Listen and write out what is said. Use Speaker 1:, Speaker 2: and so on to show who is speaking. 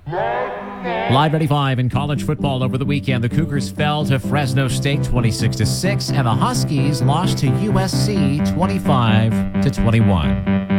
Speaker 1: Live 95 in college football over the weekend. The Cougars fell to Fresno State 26-6, and the Huskies lost to USC 25-21.